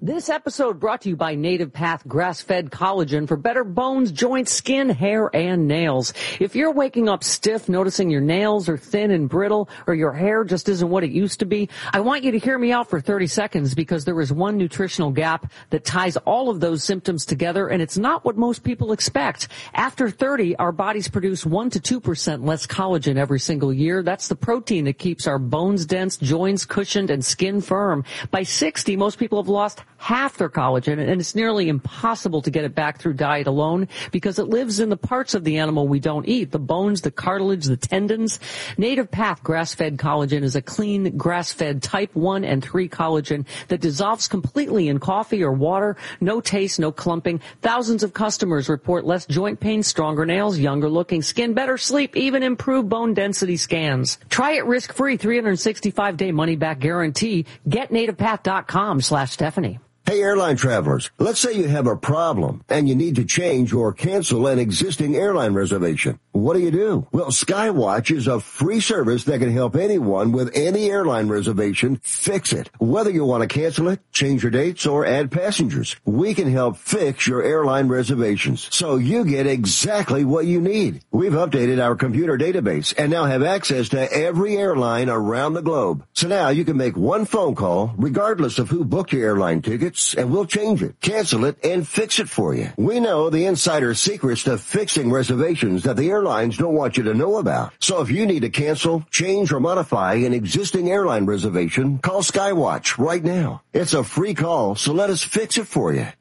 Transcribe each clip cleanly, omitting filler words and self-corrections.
This episode brought to you by Native Path grass-fed collagen for better bones, joints, skin, hair, and nails. If you're waking up stiff, noticing your nails are thin and brittle, or your hair just isn't what it used to be, I want you to hear me out for 30 seconds because there is one nutritional gap that ties all of those symptoms together, and it's not what most people expect. After 30, our bodies produce 1 to 2% less collagen every single year. That's the protein that keeps our bones dense, joints cushioned, and skin firm. By 60, most people have lost half their collagen, and it's nearly impossible to get it back through diet alone because it lives in the parts of the animal we don't eat, the bones, the cartilage, the tendons. Native Path grass-fed collagen is a clean, grass-fed type 1 and 3 collagen that dissolves completely in coffee or water. No taste, no clumping. Thousands of customers report less joint pain, stronger nails, younger looking skin, better sleep, even improved bone density scans. Try it risk-free, 365-day money-back guarantee. Get nativepath.com/Stephanie. Hey, airline travelers, let's say you have a problem and you need to change or cancel an existing airline reservation. What do? Well, Skywatch is a free service that can help anyone with any airline reservation fix it. Whether you want to cancel it, change your dates, or add passengers, we can help fix your airline reservations so you get exactly what you need. We've updated our computer database and now have access to every airline around the globe. So now you can make one phone call regardless of who booked your airline tickets, and we'll change it, cancel it, and fix it for you. We know the insider secrets to fixing reservations that the airlines don't want you to know about. So if you need to cancel, change, or modify an existing airline reservation, call Skywatch right now. It's a free call, so let us fix it for you.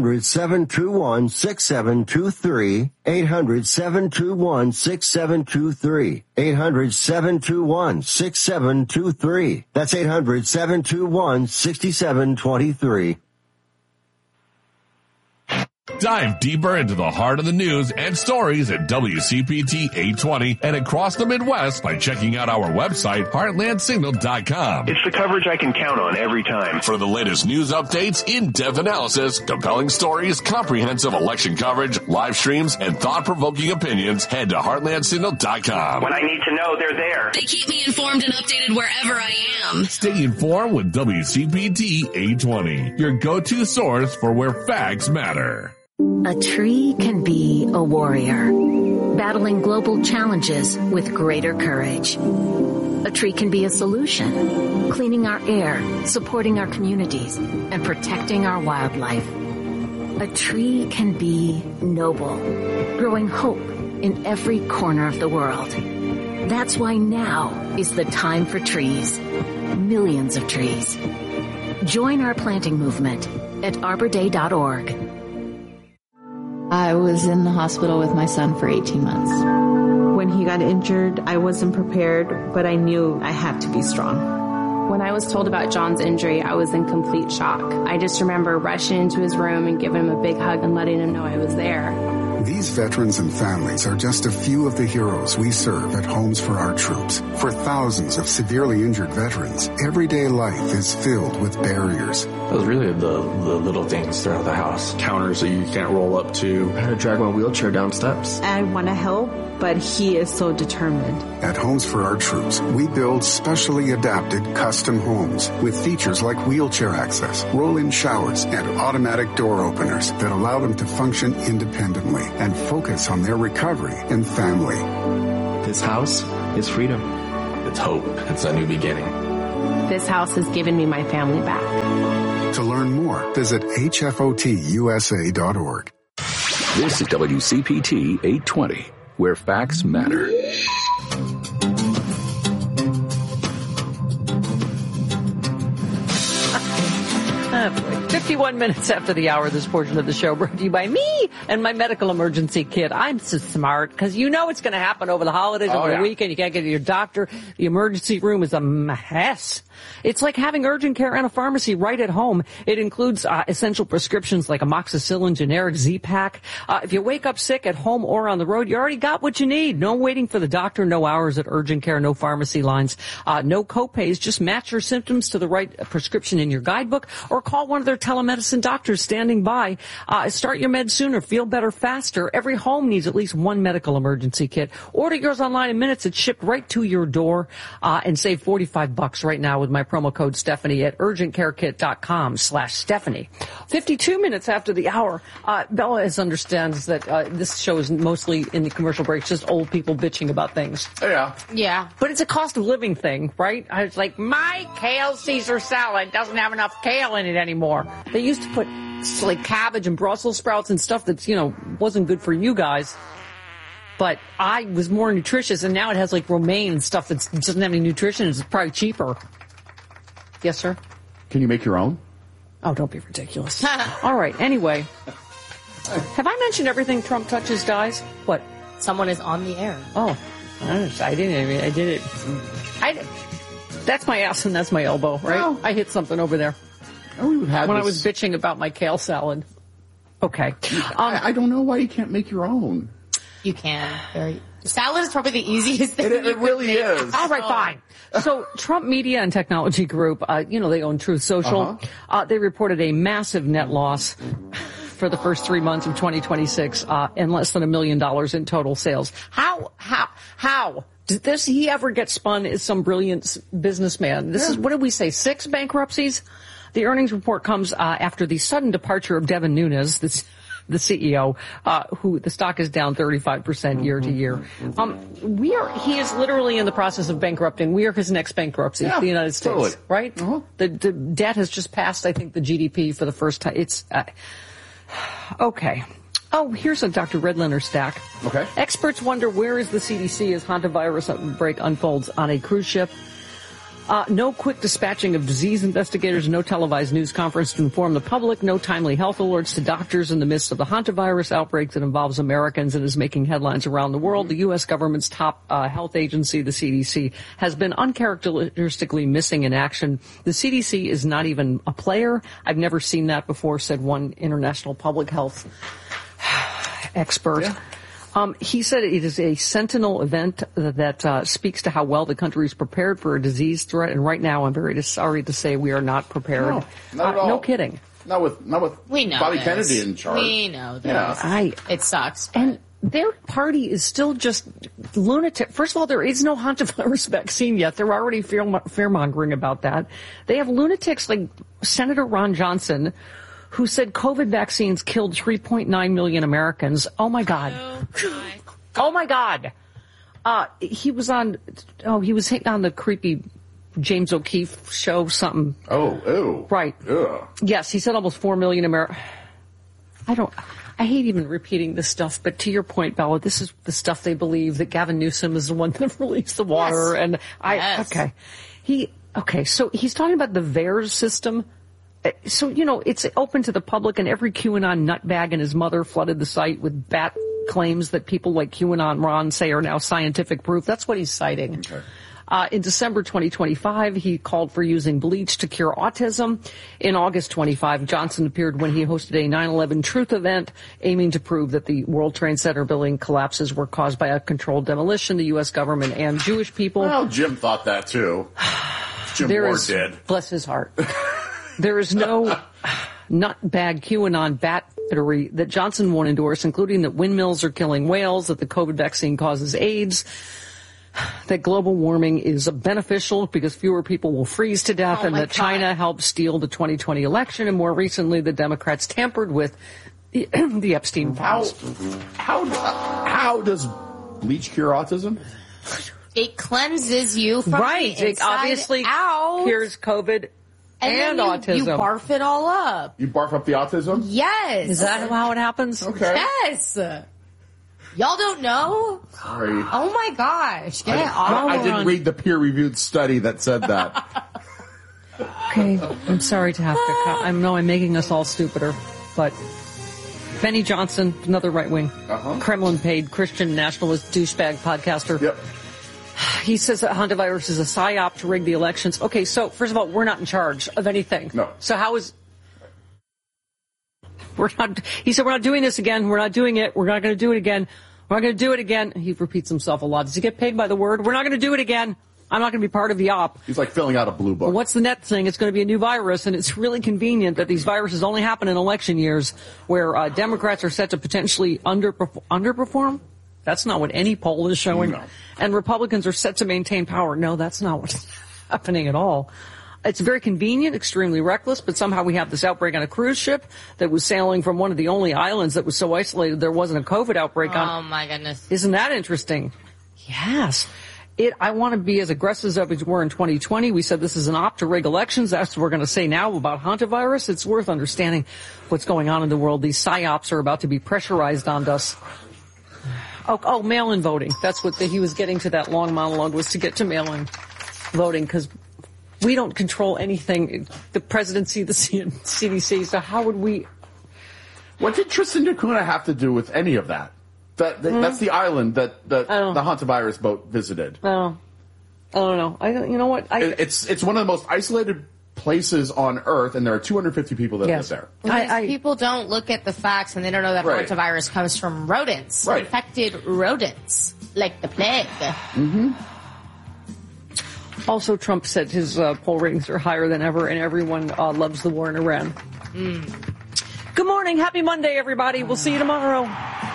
800-721-6723. 800-721-6723. 800-721-6723. That's 800-721-6723. Dive deeper into the heart of the news and stories at WCPT 820 and across the Midwest by checking out our website, heartlandsignal.com. It's the coverage I can count on every time. For the latest news updates, in-depth analysis, compelling stories, comprehensive election coverage, live streams, and thought-provoking opinions, head to heartlandsignal.com. When I need to know, they're there. They keep me informed and updated wherever I am. Stay informed with WCPT 820, your go-to source for where facts matter. A tree can be a warrior, battling global challenges with greater courage. A tree can be a solution, cleaning our air, supporting our communities, and protecting our wildlife. A tree can be noble, growing hope in every corner of the world. That's why now is the time for trees. Millions of trees. Join our planting movement at arborday.org. I was in the hospital with my son for 18 months. When he got injured, I wasn't prepared, but I knew I had to be strong. When I was told about John's injury, I was in complete shock. I just remember rushing into his room and giving him a big hug and letting him know I was there. These veterans and families are just a few of the heroes we serve at Homes for Our Troops. For thousands of severely injured veterans, everyday life is filled with barriers. It was really the little things throughout the house. Counters that you can't roll up to. I had to drag my wheelchair down steps. I want to help, but he is so determined. At Homes for Our Troops, we build specially adapted custom homes with features like wheelchair access, roll-in showers, and automatic door openers that allow them to function independently and focus on their recovery and family. This house is freedom. It's hope. It's a new beginning. This house has given me my family back. To learn more, visit hfotusa.org. This is WCPT 820, where facts matter. 51 minutes after the hour, this portion of the show brought to you by me and my medical emergency kit. I'm so smart because you know it's going to happen over the holidays, over the weekend. You can't get to your doctor. The emergency room is a mess. It's like having urgent care and a pharmacy right at home. It includes essential prescriptions like amoxicillin, generic Z-Pak. If you wake up sick at home or on the road, you already got what you need. No waiting for the doctor, no hours at urgent care, no pharmacy lines, no copays. Just match your symptoms to the right prescription in your guidebook or call one of their telemedicine doctors standing by. Start your meds sooner. Feel better faster. Every home needs at least one medical emergency kit. Order yours online in minutes. It's shipped right to your door. And save $45 right now with my promo code Stephanie at urgentcarekit.com/Stephanie. 52 minutes after the hour. Bella understands that this show is mostly in the commercial breaks, just old people bitching about things. Yeah. But it's a cost of living thing, right? I was like, my kale Caesar salad doesn't have enough kale in it anymore. They used to put like cabbage and Brussels sprouts and stuff that's, wasn't good for you guys. But I was more nutritious, and now it has like romaine and stuff that doesn't have any nutrition. It's probably cheaper. Yes, sir? Can you make your own? Oh, don't be ridiculous. All right. Anyway, have I mentioned everything Trump touches dies? What? Someone is on the air. Oh, I didn't. I did it. That's my ass and that's my elbow, right? Oh. I hit something over there. Oh, when I was bitching about my kale salad. Okay. I don't know why you can't make your own. You can. Salad is probably the easiest thing. It really is. All right, fine. So Trump Media and Technology Group, they own Truth Social. They reported a massive net loss for the first 3 months of 2026 and less than $1 million in total sales. How did he ever get spun as some brilliant businessman? This is, what did we say, 6 bankruptcies? The earnings report comes after the sudden departure of Devin Nunes, the CEO, who the stock is down 35% year to year. He is literally in the process of bankrupting. We are his next bankruptcy, the United States, totally. right? The debt has just passed, I think, the GDP for the first time. It's, okay. Oh, here's a Dr. Redlener stack. Okay. Experts wonder where is the CDC as hantavirus outbreak unfolds on a cruise ship. No quick dispatching of disease investigators, no televised news conference to inform the public, no timely health alerts to doctors in the midst of the hantavirus outbreak that involves Americans and is making headlines around the world. The U.S. government's top health agency, the CDC, has been uncharacteristically missing in action. The CDC is not even a player. I've never seen that before, said one international public health expert. Yeah. He said it is a sentinel event that speaks to how well the country is prepared for a disease threat. And right now, I'm very sorry to say we are not prepared. No, not at all. No kidding. Not with we know Bobby this. Kennedy in charge. We know this. Yeah. It sucks. And their party is still just lunatic. First of all, there is no hantavirus vaccine yet. They're already fear-mongering about that. They have lunatics like Senator Ron Johnson, who said COVID vaccines killed 3.9 million Americans. Oh, my God. Oh, my God. He was on the creepy James O'Keefe show, something. Oh, ew. Right. Ugh. Yes, he said almost 4 million Americans. I hate even repeating this stuff, but to your point, Bella, this is the stuff they believe, that Gavin Newsom is the one that released the water. Yes. And so he's talking about the VAERS system. So, it's open to the public, and every QAnon nutbag and his mother flooded the site with bat claims that people like QAnon Ron say are now scientific proof. That's what he's citing. Okay. In December 2025, he called for using bleach to cure autism. In August 25, Johnson appeared when he hosted a 9/11 truth event aiming to prove that the World Trade Center building collapses were caused by a controlled demolition, the U.S. government and Jewish people. Well, Jim thought that too. Jim Ward did. Bless his heart. There is no nutbag QAnon battery that Johnson won't endorse, including that windmills are killing whales, that the COVID vaccine causes AIDS, that global warming is beneficial because fewer people will freeze to death, and that China helped steal the 2020 election, and more recently the Democrats tampered with the Epstein files. How does bleach cure autism? It cleanses you from the inside it obviously out. cures COVID and then autism. You barf it all up. You barf up the autism? Yes. Is that how it happens? Okay. Yes. Y'all don't know? Sorry. Oh my gosh. I didn't read the peer-reviewed study that said that. Okay. I'm sorry to have to I know I'm making us all stupider, but Benny Johnson, another right-wing, Kremlin-paid Christian nationalist douchebag podcaster. Yep. He says that hantavirus is a psyop to rig the elections. Okay, so first of all, we're not in charge of anything. No. So how is... He said, we're not doing this again. We're not doing it. We're not going to do it again. We're not going to do it again. He repeats himself a lot. Does he get paid by the word? We're not going to do it again. I'm not going to be part of the op. He's like filling out a blue book. What's the net thing? It's going to be a new virus, and it's really convenient that these viruses only happen in election years where Democrats are set to potentially underperform. That's not what any poll is showing. No. And Republicans are set to maintain power. No, that's not what's happening at all. It's very convenient, extremely reckless, but somehow we have this outbreak on a cruise ship that was sailing from one of the only islands that was so isolated there wasn't a COVID outbreak on. Oh, my goodness. Isn't that interesting? Yes. I want to be as aggressive as we were in 2020. We said this is an op to rig elections. That's what we're going to say now about hantavirus. It's worth understanding what's going on in the world. These psyops are about to be pressurized on us. Oh, mail-in voting. That's what he was getting to. That long monologue was to get to mail-in voting because we don't control anything. The presidency, the CDC. So how would we? What did Tristan da Cunha have to do with any of that? That's the island that the hantavirus boat visited. Oh, I don't know. You know what? It's one of the most isolated places on Earth, and there are 250 people that live there. People don't look at the facts, and they don't know that hantavirus comes from rodents, infected rodents, like the plague. Mm-hmm. Also, Trump said his poll ratings are higher than ever, and everyone loves the war in Iran. Good morning. Happy Monday, everybody. We'll see you tomorrow.